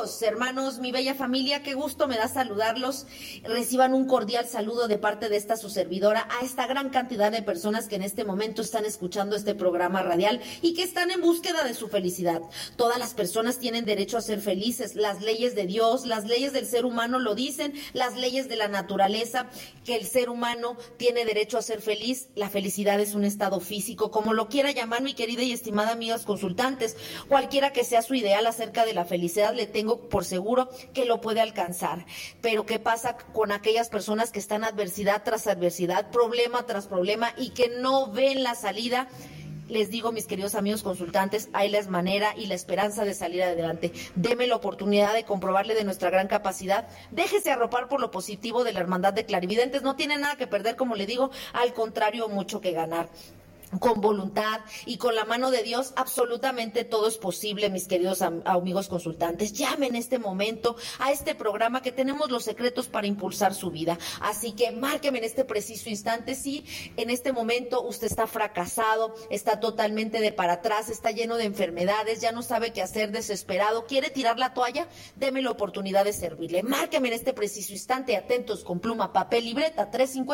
Amigos, hermanos, mi bella familia, qué gusto me da saludarlos. Reciban un cordial saludo de parte de esta su servidora a esta gran cantidad de personas que en este momento están escuchando este programa radial y que están en búsqueda de su felicidad. Todas las personas tienen derecho a ser felices. Las leyes de Dios, las leyes del ser humano lo dicen, las leyes de la naturaleza, que el ser humano tiene derecho a ser feliz. La felicidad es un estado físico, como lo quiera llamar mi querida y estimada amigas consultantes. Cualquiera que sea su ideal acerca de la felicidad, le tengo por seguro que lo puede alcanzar. Pero ¿qué pasa con aquellas personas que están adversidad tras adversidad, problema tras problema y que no ven la salida? Les digo, mis queridos amigos consultantes, hay la manera y la esperanza de salir adelante. Deme la oportunidad de comprobarle de nuestra gran capacidad. Déjese arropar por lo positivo de la hermandad de clarividentes. No tiene nada que perder, como le digo, al contrario, mucho que ganar. Con voluntad y con la mano de Dios, absolutamente todo es posible, mis queridos amigos consultantes. Llamen en este momento a este programa que tenemos los secretos para impulsar su vida. Así que márqueme en este preciso instante si en este momento usted está fracasado, está totalmente de para atrás, está lleno de enfermedades, ya no sabe qué hacer, desesperado, quiere tirar la toalla. Deme la oportunidad de servirle. Márqueme en este preciso instante, atentos, con pluma, papel, libreta,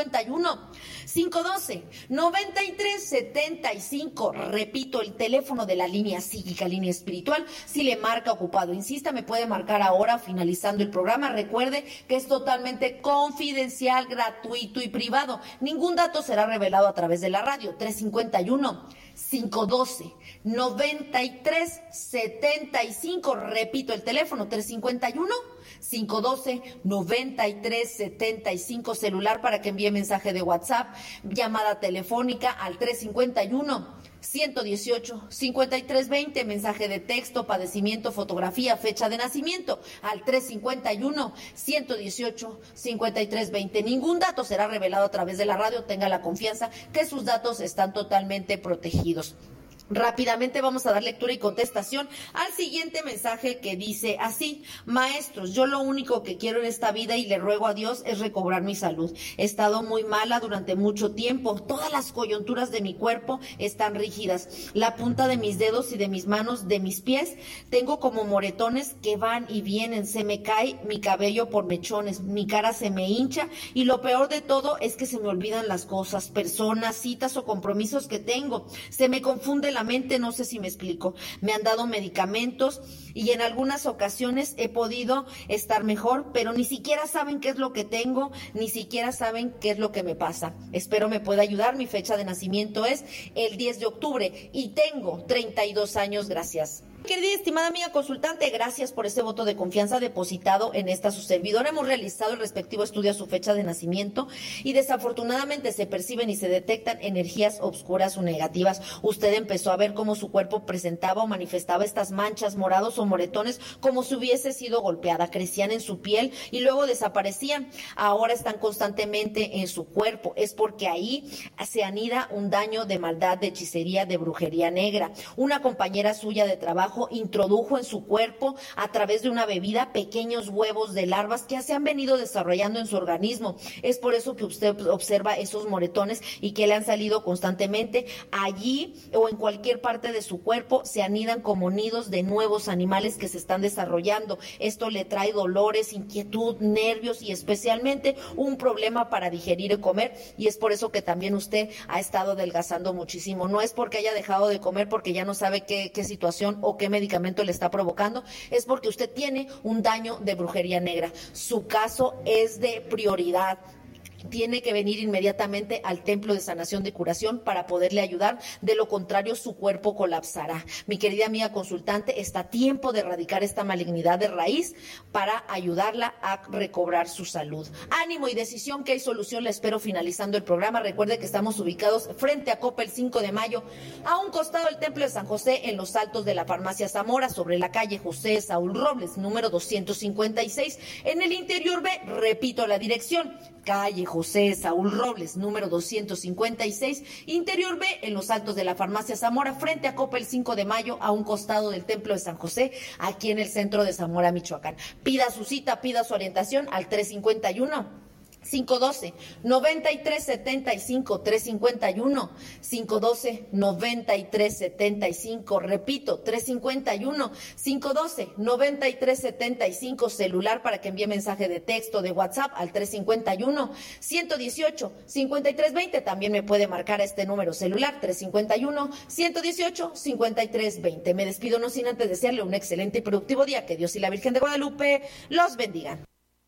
351-512-9375. Repito, el teléfono de la línea psíquica, línea espiritual. Si le marca ocupado, insista, me puede marcar ahora finalizando el programa. Recuerde que es totalmente confidencial, gratuito y privado. Ningún dato será revelado a través de la radio. 351-512-9375. Repito, el teléfono 351-512-9375, celular para que envíe mensaje de WhatsApp, llamada telefónica al 351-118-5320, mensaje de texto, padecimiento, fotografía, fecha de nacimiento al 351-118-5320. Ningún dato será revelado a través de la radio, tenga la confianza que sus datos están totalmente protegidos. Rápidamente vamos a dar lectura y contestación al siguiente mensaje que dice así: maestros, yo lo único que quiero en esta vida y le ruego a Dios es recobrar mi salud. He estado muy mala durante mucho tiempo, todas las coyunturas de mi cuerpo están rígidas, la punta de mis dedos y de mis manos, de mis pies, tengo como moretones que van y vienen, se me cae mi cabello por mechones, mi cara se me hincha y lo peor de todo es que se me olvidan las cosas, personas, citas o compromisos que tengo, se me confunde la mente, no sé si me explico. Me han dado medicamentos y en algunas ocasiones he podido estar mejor, pero ni siquiera saben qué es lo que tengo, ni siquiera saben qué es lo que me pasa. Espero me pueda ayudar. Mi fecha de nacimiento es el 10 de octubre y tengo 32 años. Gracias. Querida y estimada amiga consultante, gracias por ese voto de confianza depositado en esta su servidora. Hemos realizado el respectivo estudio a su fecha de nacimiento y desafortunadamente se perciben y se detectan energías obscuras o negativas. Usted empezó a ver cómo su cuerpo presentaba o manifestaba estas manchas, morados o moretones, como si hubiese sido golpeada. Crecían en su piel y luego desaparecían. Ahora están constantemente en su cuerpo. Es porque ahí se anida un daño de maldad, de hechicería, de brujería negra. Una compañera suya de trabajo introdujo en su cuerpo a través de una bebida pequeños huevos de larvas que se han venido desarrollando en su organismo. Es por eso que usted observa esos moretones y que le han salido constantemente. Allí o en cualquier parte de su cuerpo se anidan como nidos de nuevos animales que se están desarrollando. Esto le trae dolores, inquietud, nervios y especialmente un problema para digerir y comer, y es por eso que también usted ha estado adelgazando muchísimo. No es porque haya dejado de comer porque ya no sabe qué situación o qué medicamento le está provocando, es porque usted tiene un daño de brujería negra. Su caso es de prioridad. Tiene que venir inmediatamente al templo de sanación de curación para poderle ayudar, de lo contrario su cuerpo colapsará. Mi querida amiga consultante, está a tiempo de erradicar esta malignidad de raíz para ayudarla a recobrar su salud. Ánimo y decisión, que hay solución. La espero finalizando el programa. Recuerde que estamos ubicados frente a Copa el 5 de mayo, a un costado del templo de San José, en los altos de la farmacia Zamora, sobre la calle José Saúl Robles, número 256, en el interior B. Repito la dirección: calle José Saúl Robles, número 256, interior B, en los altos de la farmacia Zamora, frente a Copa el 5 de mayo, a un costado del templo de San José, aquí en el centro de Zamora, Michoacán. Pida su cita, pida su orientación al 351 512-9375, 512-9375, repito, 351, 512-9375, celular para que envíe mensaje de texto, de WhatsApp al 351-118-5320, también me puede marcar a este número celular, 351-118-5320. Me despido no sin antes desearle un excelente y productivo día, que Dios y la Virgen de Guadalupe los bendigan.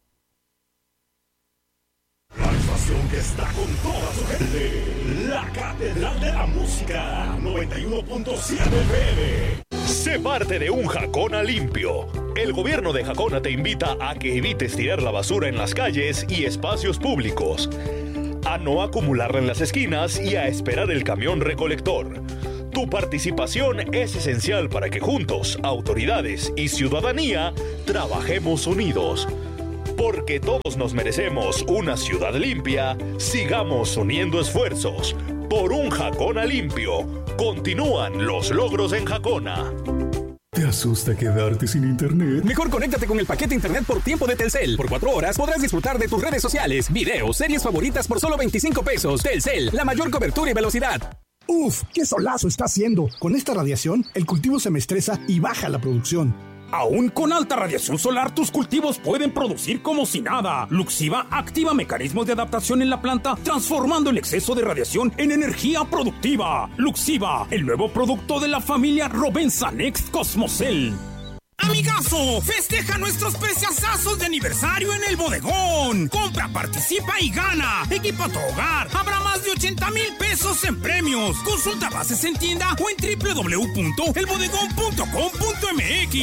Que está con toda su gente, la Catedral de la Música, 91.7 FM. Sé parte de un Jacona limpio. El gobierno de Jacona te invita a que evites tirar la basura en las calles y espacios públicos, a no acumularla en las esquinas y a esperar el camión recolector. Tu participación es esencial para que juntos, autoridades y ciudadanía, trabajemos unidos. Porque todos nos merecemos una ciudad limpia, sigamos uniendo esfuerzos. Por un Jacona limpio, continúan los logros en Jacona. ¿Te asusta quedarte sin internet? Mejor conéctate con el paquete internet por tiempo de Telcel. Por 4 horas podrás disfrutar de tus redes sociales, videos, series favoritas por solo 25 pesos. Telcel, la mayor cobertura y velocidad. ¡Uf! ¡Qué solazo está haciendo! Con esta radiación, el cultivo se me estresa y baja la producción. Aún con alta radiación solar, tus cultivos pueden producir como si nada. Luxiva activa mecanismos de adaptación en la planta, transformando el exceso de radiación en energía productiva. Luxiva, el nuevo producto de la familia Rovensa Next Cosmocel. Amigazo, festeja nuestros preciazazos de aniversario en El Bodegón. Compra, participa y gana. Equipa tu hogar. Habrá más de 80,000 pesos en premios. Consulta bases en tienda o en www.elbodegón.com.mx.